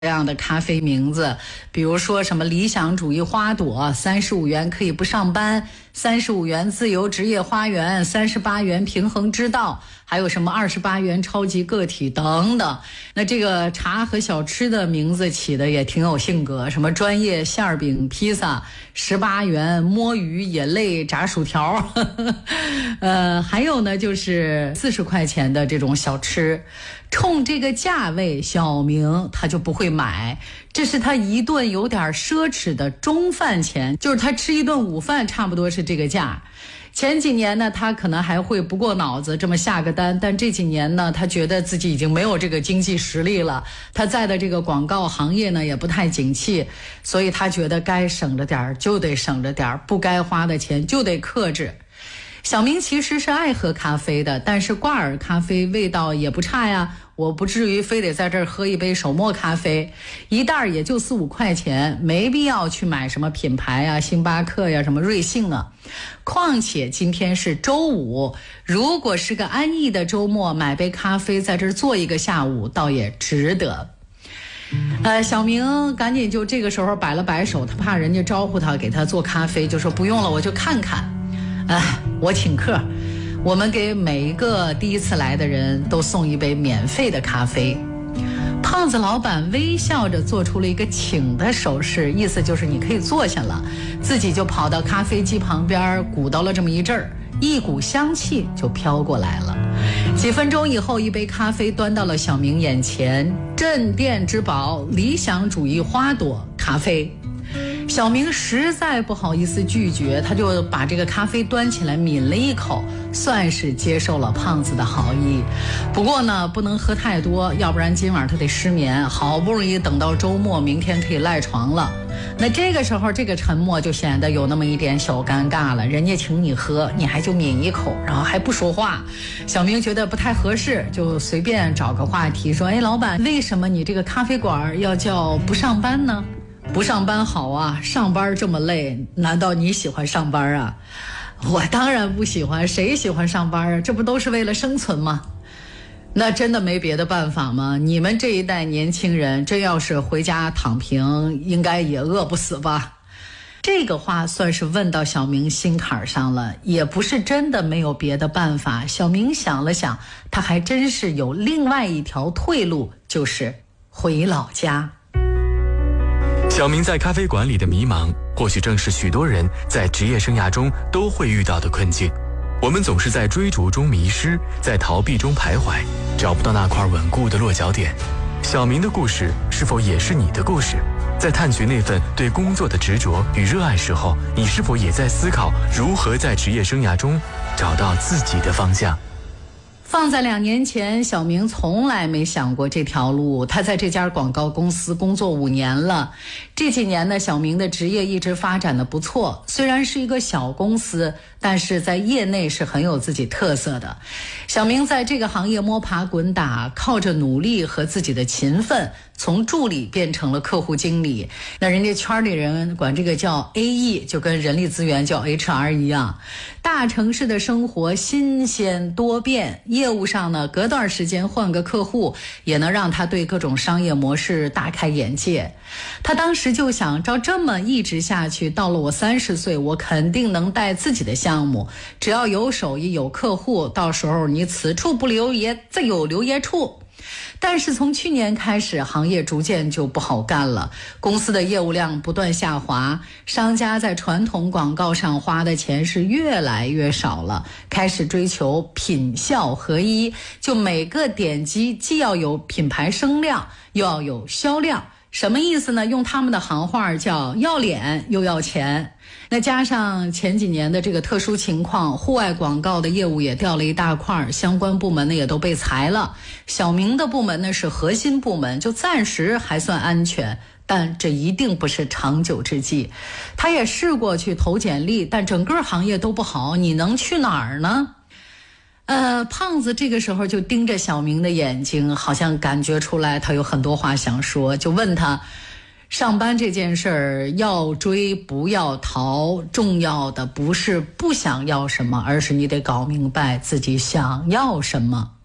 这样的咖啡名字，比如说什么理想主义花朵，35元可以不上班，35元自由职业花园，38元平衡之道，还有什么28元超级个体等等。那这个茶和小吃的名字起的也挺有性格，什么专业馅饼披萨，18元摸鱼眼泪炸薯条还有呢就是40块钱的这种小吃，冲这个价位，小明他就不会买，这是他一顿有点奢侈的中饭钱，就是他吃一顿午饭差不多是这个价。前几年呢，他可能还会不过脑子这么下个单，但这几年呢，他觉得自己已经没有这个经济实力了，他在的这个广告行业呢也不太景气，所以他觉得该省着点就得省着点，不该花的钱就得克制。小明其实是爱喝咖啡的，但是挂耳咖啡味道也不差呀，我不至于非得在这儿喝一杯手磨咖啡，一袋也就4-5块钱，没必要去买什么品牌啊，星巴克呀，什么瑞幸啊。况且今天是周五，如果是个安逸的周末，买杯咖啡在这儿坐一个下午倒也值得。小明赶紧就这个时候摆了摆手，他怕人家招呼他给他做咖啡，就说不用了，我就看看。我请客，我们给每一个第一次来的人都送一杯免费的咖啡。胖子老板微笑着做出了一个请的手势，意思就是你可以坐下了，自己就跑到咖啡机旁边鼓捣了这么一阵儿，一股香气就飘过来了。几分钟以后，一杯咖啡端到了小明眼前，镇店之宝理想主义花朵咖啡。小明实在不好意思拒绝，他就把这个咖啡端起来抿了一口，算是接受了胖子的好意。不过呢，不能喝太多，要不然今晚他得失眠，好不容易等到周末，明天可以赖床了。那这个时候这个沉默就显得有那么一点小尴尬了，人家请你喝，你还就抿一口，然后还不说话。小明觉得不太合适，就随便找个话题说，老板，为什么你这个咖啡馆要叫不上班呢？不上班好啊，上班这么累，难道你喜欢上班啊？我当然不喜欢，谁喜欢上班啊？这不都是为了生存吗？那真的没别的办法吗？你们这一代年轻人真要是回家躺平，应该也饿不死吧？这个话算是问到小明心坎上了，也不是真的没有别的办法。小明想了想，他还真是有另外一条退路，就是回老家。 小明在咖啡馆里的迷茫，或许正是许多人在职业生涯中都会遇到的困境。我们总是在追逐中迷失，在逃避中徘徊，找不到那块稳固的落脚点。小明的故事是否也是你的故事？在探寻那份对工作的执着与热爱时候，你是否也在思考如何在职业生涯中找到自己的方向？ 放在2年前，小明从来没想过这条路。他在这家广告公司工作5年了。这几年呢，小明的职业一直发展的不错，虽然是一个小公司，但是在业内是很有自己特色的。小明在这个行业摸爬滚打，靠着努力和自己的勤奋，从助理变成了客户经理。那人家圈里人管这个叫 AE， 就跟人力资源叫 HR 一样。大城市的生活新鲜多变，业务上呢，隔段时间换个客户，也能让他对各种商业模式大开眼界。他当时就想，照这么一直下去，到了我30岁，我肯定能带自己的项目，只要有手艺有客户，到时候你此处不留爷，自有留爷处。但是从去年开始，行业逐渐就不好干了，公司的业务量不断下滑，商家在传统广告上花的钱是越来越少了，开始追求品效合一，就每个点击既要有品牌声量，又要有销量。什么意思呢？用他们的行话叫要脸又要钱。那加上前几年的这个特殊情况，户外广告的业务也掉了一大块，相关部门呢也都被裁了。小明的部门呢是核心部门，就暂时还算安全，但这一定不是长久之计。他也试过去投简历，但整个行业都不好，你能去哪儿呢？胖子这个时候就盯着小明的眼睛，好像感觉出来他有很多话想说，就问他，上班这件事儿要追不要逃，重要的不是不想要什么，而是你得搞明白自己想要什么。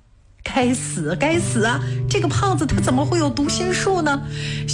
该死啊！这个胖子他怎么会有读心术呢？